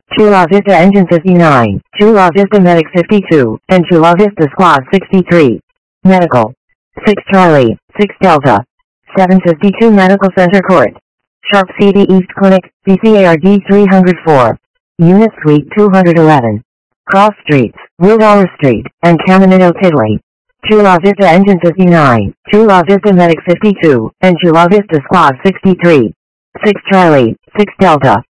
Chula Vista Engine 59, Chula Vista Medic 52, and Chula Vista Squad 63. Medical. 6 Charlie, 6 Delta. 752 Medical Center Court. Sharp City East Clinic, BCARD 304. Unit Suite 211. Cross Streets, Wildower Street, and Caminito Tiddly. Chula Vista Engine 59, Chula Vista Medic 52, and Chula Vista Squad 63. 6 Charlie, 6 Delta.